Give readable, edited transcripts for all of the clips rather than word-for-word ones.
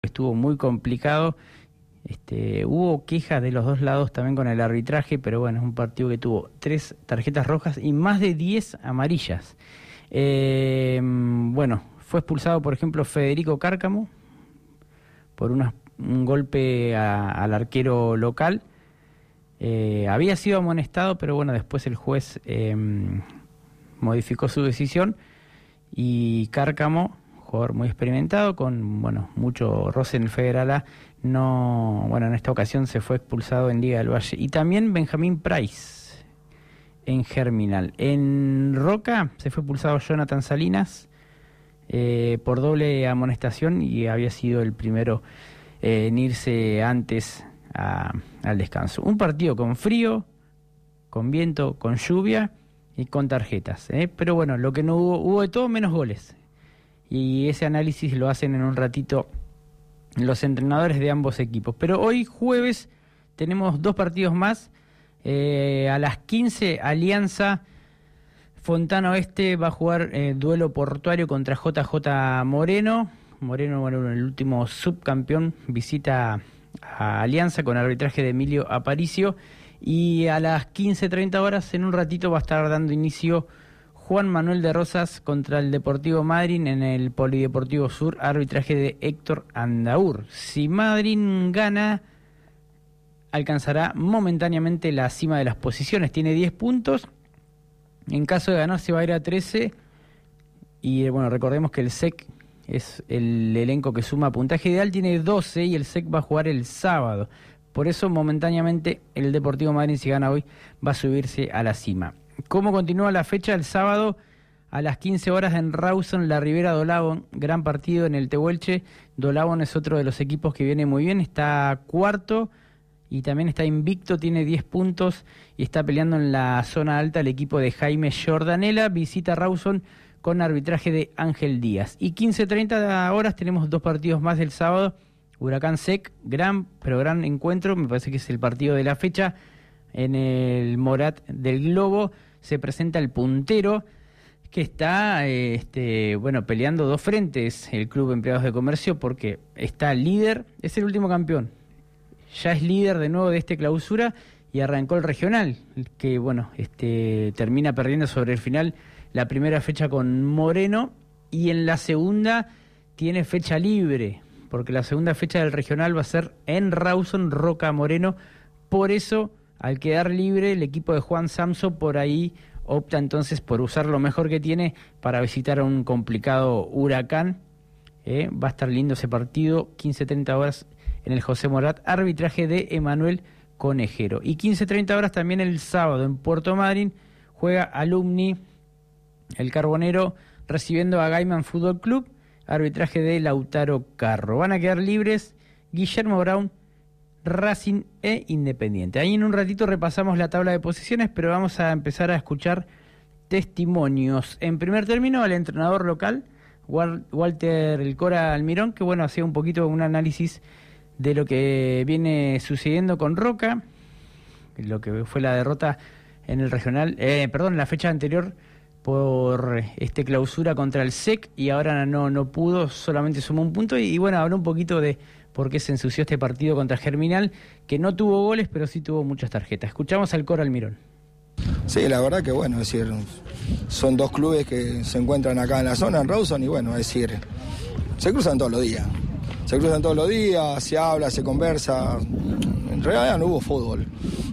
estuvo muy complicado. Hubo quejas de los dos lados también con el arbitraje, pero bueno, es un partido que tuvo 3 tarjetas rojas y más de 10 amarillas. Bueno, fue expulsado, por ejemplo, Federico Cárcamo por un golpe al arquero local. Había sido amonestado, pero bueno, después el juez modificó su decisión y Cárcamo, jugador muy experimentado, con mucho roce en el Federal A, en esta ocasión se fue expulsado en Liga del Valle. Y también Benjamín Price en Germinal. En Roca se fue expulsado Jonathan Salinas por doble amonestación y había sido el primero en irse antes al descanso. Un partido con frío, con viento, con lluvia y con tarjetas, pero bueno, lo que no hubo de todo menos goles. Y ese análisis lo hacen en un ratito los entrenadores de ambos equipos. Pero hoy jueves tenemos 2 partidos más. A las 15, Alianza Fontana Oeste va a jugar duelo portuario contra JJ Moreno. Moreno, el último subcampeón, visita a Alianza con arbitraje de Emilio Aparicio. Y a las 15:30 horas, en un ratito, va a estar dando inicio Juan Manuel de Rosas contra el Deportivo Madryn en el Polideportivo Sur, arbitraje de Héctor Andaur. Si Madryn gana, alcanzará momentáneamente la cima de las posiciones, tiene 10 puntos, en caso de ganar se va a ir a 13, y bueno, recordemos que el SEC es el elenco que suma puntaje ideal, tiene 12 y el SEC va a jugar el sábado, por eso momentáneamente el Deportivo Madryn, si gana hoy, va a subirse a la cima. ¿Cómo continúa la fecha? El sábado a las 15 horas en Rawson, La Ribera Dolavon, gran partido en el Tehuelche. Dolavon es otro de los equipos que viene muy bien, está cuarto y también está invicto, tiene 10 puntos y está peleando en la zona alta el equipo de Jaime Jordanela. Visita Rawson con arbitraje de Ángel Díaz. Y 15:30 horas tenemos 2 partidos más del sábado. Huracán SEC, gran encuentro, me parece que es el partido de la fecha. En el Morat del Globo se presenta el puntero que está peleando 2 frentes, el Club Empleados de Comercio, porque está líder, es el último campeón, ya es líder de nuevo de este clausura y arrancó el regional, que termina perdiendo sobre el final la primera fecha con Moreno y en la segunda tiene fecha libre, porque la segunda fecha del regional va a ser en Rawson, Roca Moreno. Por eso, al quedar libre, el equipo de Juan Samso por ahí opta entonces por usar lo mejor que tiene para visitar a un complicado Huracán. Va a estar lindo ese partido, 15:30 horas en el José Morat, arbitraje de Emanuel Conejero. Y 15:30 horas también el sábado en Puerto Madryn, juega Alumni, el Carbonero, recibiendo a Gaiman Fútbol Club, arbitraje de Lautaro Carro. Van a quedar libres Guillermo Brown, Racing e Independiente. Ahí en un ratito repasamos la tabla de posiciones, pero vamos a empezar a escuchar testimonios. En primer término, al entrenador local, Walter El Cora Almirón, que hacía un poquito un análisis de lo que viene sucediendo con Roca, lo que fue la derrota en el regional, en la fecha anterior por clausura contra el SEC, y ahora no pudo, solamente sumó un punto, y habló un poquito de por qué se ensució este partido contra Germinal, que no tuvo goles, pero sí tuvo muchas tarjetas. Escuchamos al Cora Almirón. Sí, la verdad que son 2 clubes que se encuentran acá en la zona, en Rawson, y se cruzan todos los días. Se habla, se conversa. En realidad no hubo fútbol,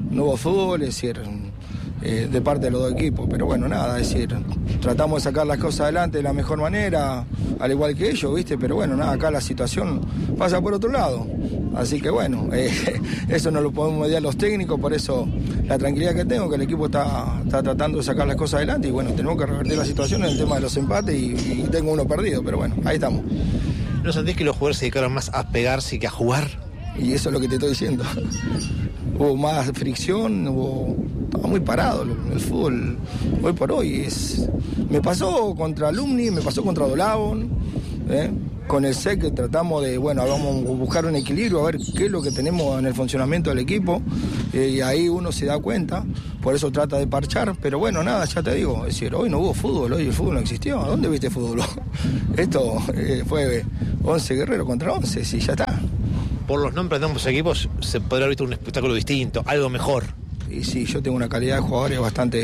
de parte de los 2 equipos, pero tratamos de sacar las cosas adelante de la mejor manera, al igual que ellos, pero acá la situación pasa por otro lado, así que eso no lo podemos mediar los técnicos, por eso la tranquilidad que tengo, que el equipo está tratando de sacar las cosas adelante, y tenemos que revertir la situación en el tema de los empates, y tengo uno perdido, pero ahí estamos. ¿No sentís que los jugadores se dedicaron más a pegarse que a jugar? Y eso es lo que te estoy diciendo. Hubo más fricción, estaba muy parado el fútbol hoy por hoy. Me pasó contra Alumni, me pasó contra Dolavon, con el SEC tratamos de, bueno, vamos a buscar un equilibrio, a ver qué es lo que tenemos en el funcionamiento del equipo, y ahí uno se da cuenta, por eso trata de parchar, pero bueno, nada, ya te digo, es decir, hoy no hubo fútbol, hoy el fútbol no existió, ¿dónde viste fútbol? Esto fue 11 guerreros contra 11, sí, ya está. Por los nombres de ambos equipos se podría haber visto un espectáculo distinto, algo mejor. Y sí, yo tengo una calidad de jugadores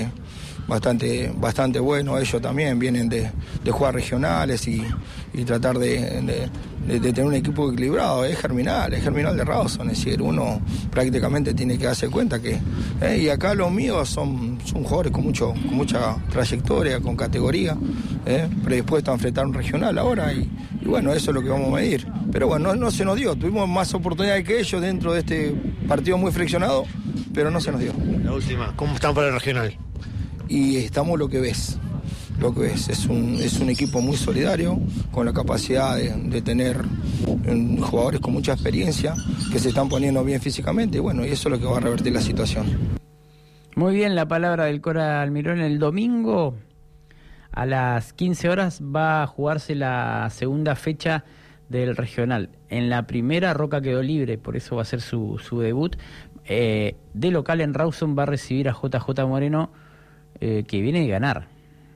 bastante bueno. Ellos también vienen de jugar regionales y tratar de tener un equipo equilibrado. Es Germinal de Rawson, es decir, uno prácticamente tiene que darse cuenta que y acá los míos son jugadores con mucha trayectoria, con categoría, predispuestos a enfrentar un regional ahora y bueno, eso es lo que vamos a medir. Pero bueno, no se nos dio, tuvimos más oportunidades que ellos dentro de este partido muy friccionado, pero no se nos dio. La última, ¿cómo están para el regional? Y estamos lo que ves, es un equipo muy solidario, con la capacidad de tener jugadores con mucha experiencia, que se están poniendo bien físicamente, y bueno, y eso es lo que va a revertir la situación. Muy bien, la palabra del Cora Almirón. El domingo a las 15 horas va a jugarse la segunda fecha del regional. En la primera, Roca quedó libre, por eso va a ser su debut. De local en Rawson va a recibir a JJ Moreno, que viene de ganar.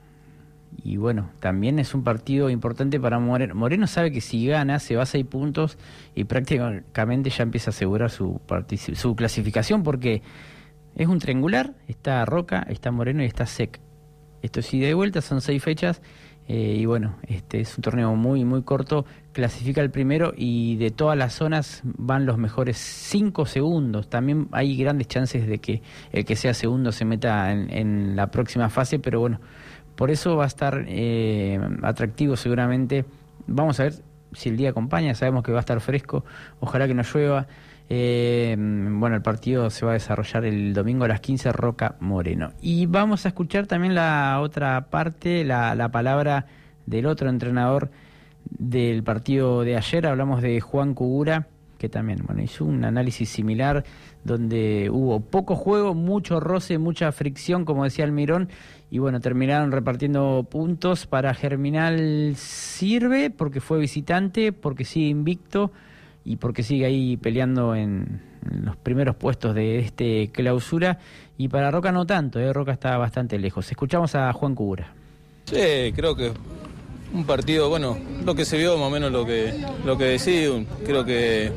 Y bueno, también es un partido importante para Moreno. Moreno sabe que si gana se va a 6 puntos y prácticamente ya empieza a asegurar su clasificación, porque es un triangular, está Roca, está Moreno y está SEC. Esto sí, de vuelta son 6 fechas, y bueno, este es un torneo muy muy corto. Clasifica el primero y de todas las zonas van los mejores 5 segundos. También hay grandes chances de que el que sea segundo se meta en la próxima fase, pero bueno, por eso va a estar atractivo seguramente. Vamos a ver si el día acompaña, sabemos que va a estar fresco, ojalá que no llueva. Bueno, el partido se va a desarrollar el domingo a las 15, Roca Moreno. Y vamos a escuchar también la otra parte, la palabra del otro entrenador del partido de ayer. Hablamos de Juan Cugura, que también hizo un análisis similar, donde hubo poco juego, mucho roce, mucha fricción, como decía Almirón, y bueno, terminaron repartiendo puntos. Para Germinal sirve porque fue visitante, porque sigue invicto y porque sigue ahí peleando en los primeros puestos de este clausura, y para Roca no tanto, Roca está bastante lejos. Escuchamos a Juan Cugura. Sí, creo que un partido, bueno, lo que se vio más o menos lo que decía, creo que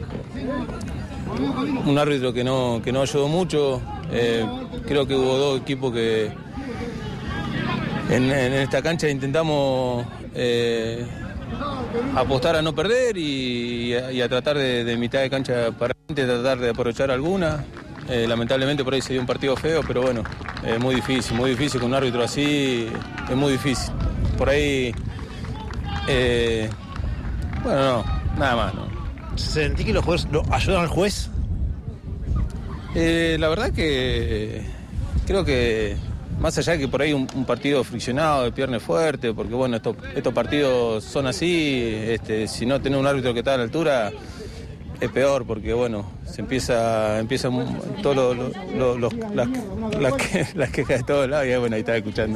un árbitro que no ayudó mucho. Creo que hubo 2 equipos que en esta cancha intentamos apostar a no perder y a tratar de mitad de cancha para adelante, tratar de aprovechar alguna. Lamentablemente por ahí se dio un partido feo, pero bueno, muy difícil con un árbitro así, es muy difícil. Por ahí, bueno, no, nada más, ¿no? ¿Sentí que los jugadores lo ayudan al juez? La verdad que creo que más allá de que por ahí un partido friccionado, de pierna fuerte, porque bueno, estos partidos son así, si no tenés un árbitro que está a la altura, es peor, porque bueno, se empiezan todos las quejas de todos lados, y bueno, ahí estaba escuchando.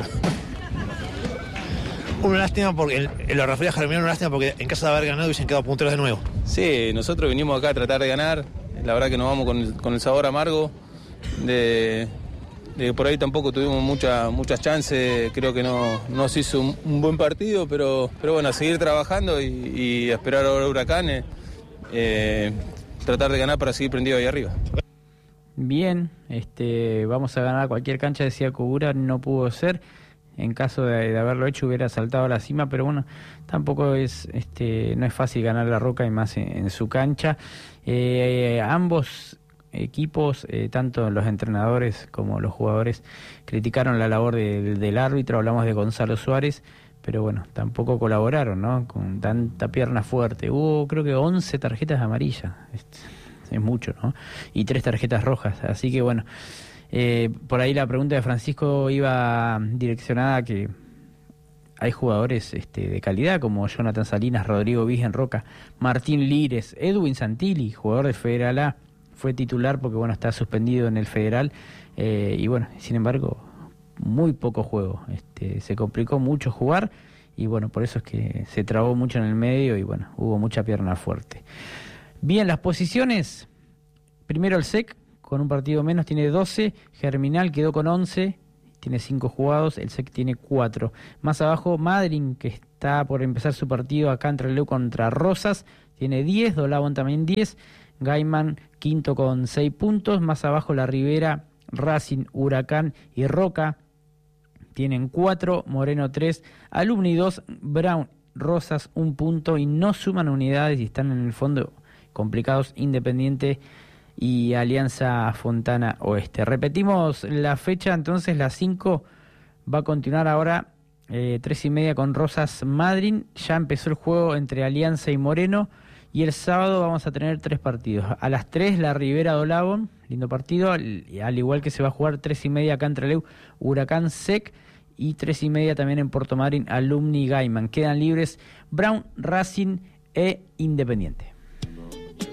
Una lástima porque lo refería a Germinal, una lástima porque en caso de haber ganado hubiesen quedado punteros de nuevo. Sí, nosotros vinimos acá a tratar de ganar, la verdad que nos vamos con el sabor amargo de por ahí tampoco tuvimos muchas chances, creo que no se hizo un buen partido, pero bueno, a seguir trabajando y a esperar ahora huracanes, tratar de ganar para seguir prendido ahí arriba. Bien, vamos a ganar cualquier cancha, decía Cugura, no pudo ser. En caso de haberlo hecho hubiera saltado a la cima, pero bueno, tampoco no es fácil ganar la Roca y más en su cancha. Ambos equipos, tanto los entrenadores como los jugadores, criticaron la labor del árbitro. Hablamos de Gonzalo Suárez, pero bueno, tampoco colaboraron, ¿no? Con tanta pierna fuerte. Hubo creo que 11 tarjetas amarillas, es mucho, ¿no? Y 3 tarjetas rojas, así que bueno, por ahí la pregunta de Francisco iba direccionada a que hay jugadores de calidad como Jonathan Salinas, Rodrigo Virgen Roca, Martín Lires, Edwin Santilli, jugador de Federal A, fue titular porque bueno, está suspendido en el Federal, y bueno, sin embargo, muy poco juego, se complicó mucho jugar, y bueno, por eso es que se trabó mucho en el medio y bueno, hubo mucha pierna fuerte. Bien, las posiciones, primero el SEC, con un partido menos, tiene 12, Germinal quedó con 11, tiene 5 jugados, el SEC tiene 4. Más abajo, Madryn, que está por empezar su partido acá en Trelew contra Rosas, tiene 10, Dolabón también 10, Gaiman quinto con 6 puntos, más abajo La Ribera, Racing, Huracán y Roca tienen 4, Moreno 3, Alumni 2, Brown, Rosas 1 punto y no suman unidades y están en el fondo complicados Independiente y Alianza Fontana Oeste. Repetimos la fecha, entonces las 5 va a continuar ahora 3:30 con Rosas Madryn. Ya empezó el juego entre Alianza y Moreno y el sábado vamos a tener 3 partidos. A las 3 La Ribera Dolabón, lindo partido, al igual que se va a jugar 3:30 acá en Trelew, Huracán SEC y 3:30 también en Puerto Madryn, Alumni Gaiman. Quedan libres Brown, Racing e Independiente.